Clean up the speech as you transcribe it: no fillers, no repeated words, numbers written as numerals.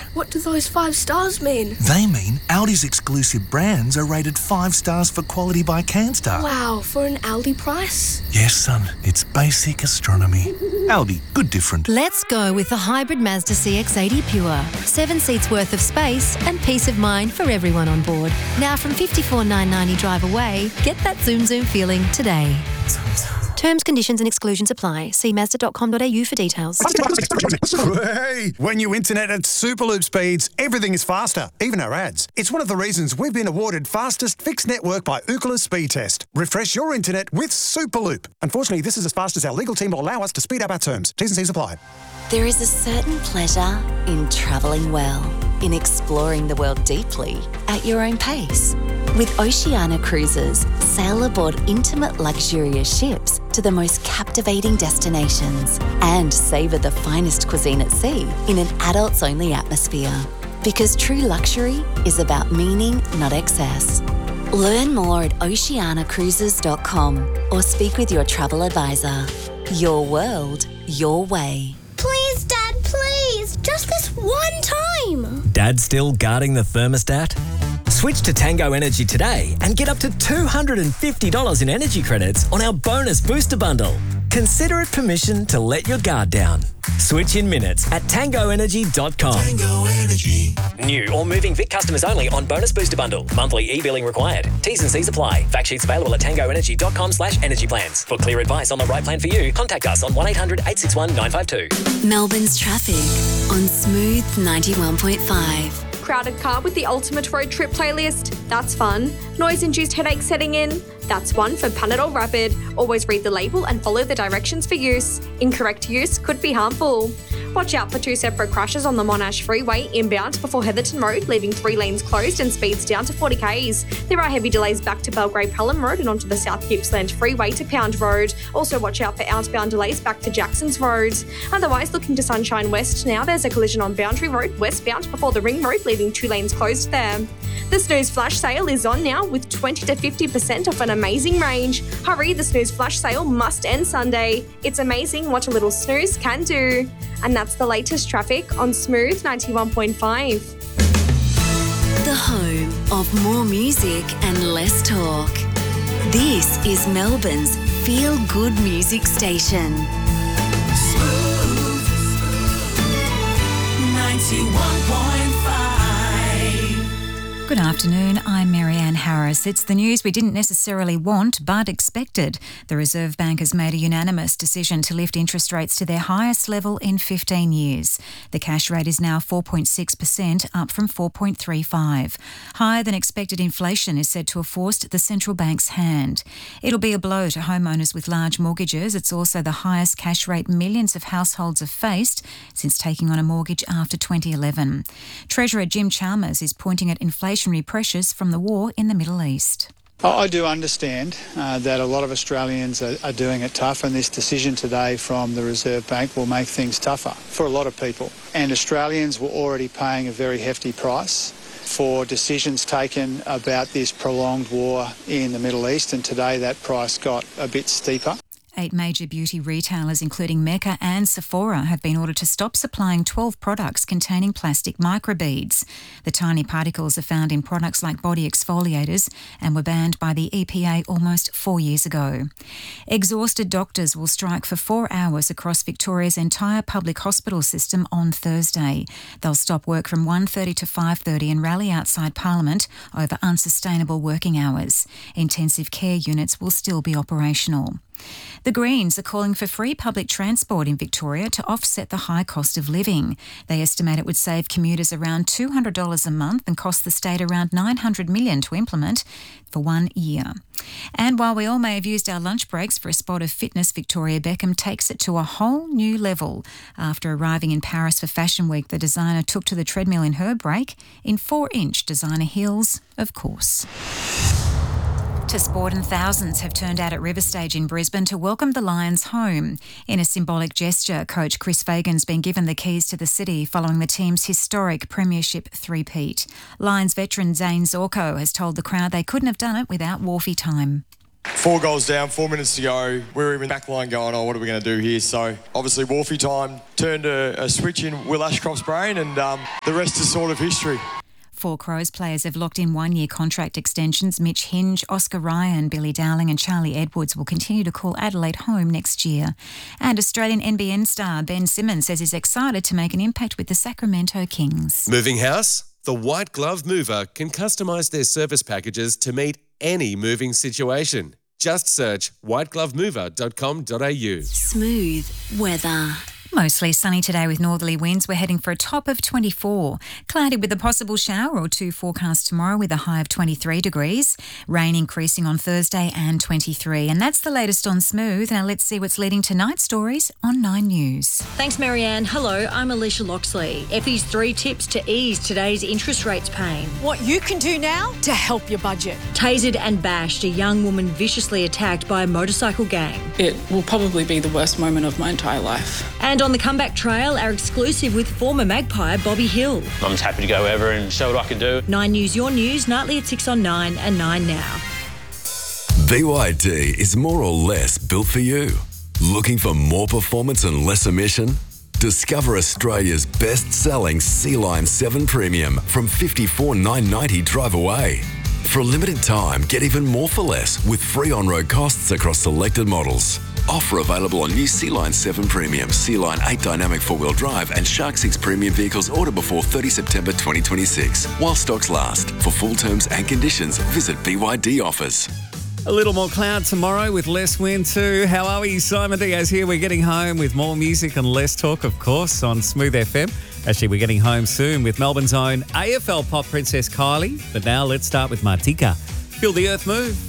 What do those 5 stars mean? They mean Aldi's exclusive brands are rated 5 stars for quality by Canstar. Wow, for an Aldi price? Yes, son, it's basic astronomy. Aldi, good different. Let's go with the hybrid Mazda CX-80 Pure. 7 seats worth of space and peace of mind for everyone on board. Now from $54,990 drive away, get that zoom feeling today. Terms, conditions and exclusions apply. See mazda.com.au for details. Hey, when you internet at Superloop speeds, everything is faster, even our ads. It's one of the reasons we've been awarded fastest fixed network by Ookla Speed Test. Refresh your internet with Superloop. Unfortunately, this is as fast as our legal team will allow us to speed up our terms. T's and C's apply. There is a certain pleasure in travelling well, in exploring the world deeply at your own pace. With Oceania Cruises, sail aboard intimate, luxurious ships to the most captivating destinations and savour the finest cuisine at sea in an adults-only atmosphere. Because true luxury is about meaning, not excess. Learn more at oceanacruises.com or speak with your travel advisor. Your world, your way. Please, Dad, please. Just this one time. Dad still guarding the thermostat? Switch to Tango Energy today and get up to $250 in energy credits on our bonus booster bundle. Consider it permission to let your guard down. Switch in minutes at tangoenergy.com. Tango Energy. New or moving Vic customers only on bonus booster bundle. Monthly e-billing required. T's and C's apply. Fact sheets available at tangoenergy.com/energy plans. For clear advice on the right plan for you, contact us on 1800 861 952. Melbourne's traffic on Smooth 91.5. Crowded car with the ultimate road trip playlist? That's fun. Noise-induced headache setting in? That's one for Panadol Rapid. Always read the label and follow the directions for use. Incorrect use could be harmful. Watch out for 2 separate crashes on the Monash Freeway inbound before Heatherton Road, leaving 3 lanes closed and speeds down to 40 k's. There are heavy delays back to Belgrave Pelham Road and onto the South Gippsland Freeway to Pound Road. Also watch out for outbound delays back to Jackson's Road. Otherwise, looking to Sunshine West now, there's a collision on Boundary Road westbound before the Ring Road, leaving 2 lanes closed there. The Snooze Flash Sale is on now with 20 to 50% off an amazing range. Hurry, the Snooze Flash Sale must end Sunday. It's amazing what a little snooze can do. And that's the latest traffic on Smooth 91.5. The home of more music and less talk. This is Melbourne's feel-good music station. Smooth 91.5. Good afternoon, I'm Marianne Harris. It's the news we didn't necessarily want but expected. The Reserve Bank has made a unanimous decision to lift interest rates to their highest level in 15 years. The cash rate is now 4.6%, up from 4.35. Higher than expected inflation is said to have forced the central bank's hand. It'll be a blow to homeowners with large mortgages. It's also the highest cash rate millions of households have faced since taking on a mortgage after 2011. Treasurer Jim Chalmers is pointing at inflationary pressures from the war in the Middle East. I do understand that a lot of Australians are doing it tough, and this decision today from the Reserve Bank will make things tougher for a lot of people. And Australians were already paying a very hefty price for decisions taken about this prolonged war in the Middle East, and today that price got a bit steeper. 8 major beauty retailers, including Mecca and Sephora, have been ordered to stop supplying 12 products containing plastic microbeads. The tiny particles are found in products like body exfoliators and were banned by the EPA almost 4 years ago. Exhausted doctors will strike for 4 hours across Victoria's entire public hospital system on Thursday. They'll stop work from 1:30 to 5:30 and rally outside Parliament over unsustainable working hours. Intensive care units will still be operational. The Greens are calling for free public transport in Victoria to offset the high cost of living. They estimate it would save commuters around $200 a month and cost the state around $900 million to implement for 1 year. And while we all may have used our lunch breaks for a spot of fitness, Victoria Beckham takes it to a whole new level. After arriving in Paris for Fashion Week, the designer took to the treadmill in her break in 4-inch designer heels, of course. To sport, and thousands have turned out at River Stage in Brisbane to welcome the Lions home. In a symbolic gesture, coach Chris Fagan's been given the keys to the city following the team's historic premiership three-peat. Lions veteran Zane Zorko has told the crowd they couldn't have done it without Wharfie time. 4 goals down, 4 minutes to go. We were even back line going, what are we going to do here? So obviously Wolfie time turned a switch in Will Ashcroft's brain, and the rest is sort of history. 4 Crows players have locked in 1-year contract extensions. Mitch Hinge, Oscar Ryan, Billy Dowling and Charlie Edwards will continue to call Adelaide home next year. And Australian NBN star Ben Simmons says he's excited to make an impact with the Sacramento Kings. Moving house? The White Glove Mover can customise their service packages to meet any moving situation. Just search whiteglovemover.com.au. Smooth weather. Mostly sunny today with northerly winds. We're heading for a top of 24. Cloudy with a possible shower or 2 forecast tomorrow with a high of 23 degrees. Rain increasing on Thursday and 23. And that's the latest on Smooth. Now let's see what's leading tonight's stories on 9 News. Thanks, Marianne. Hello, I'm Alicia Loxley. Effie's 3 tips to ease today's interest rates pain. What you can do now to help your budget. Tasered and bashed, a young woman viciously attacked by a motorcycle gang. It will probably be the worst moment of my entire life. And on the comeback trail, our exclusive with former Magpie Bobby Hill. I'm just happy to go over and show what I can do. 9 News, your news, nightly at 6 on 9 and 9 now. BYD is more or less built for you. Looking for more performance and less emission? Discover Australia's best-selling Sea-Line 7 Premium from $54,990 drive away. For a limited time, get even more for less with free on-road costs across selected models. Offer available on new Sea-Line 7 Premium, Sea-Line 8 Dynamic 4-wheel drive and Shark 6 Premium vehicles order before 30 September 2026. While stocks last. For full terms and conditions, visit BYD Offers. A little more cloud tomorrow with less wind too. How are we? Simon Diaz here. We're getting home with more music and less talk, of course, on Smooth FM. Actually, we're getting home soon with Melbourne's own AFL pop princess Kylie. But now let's start with Martika. Feel the earth move.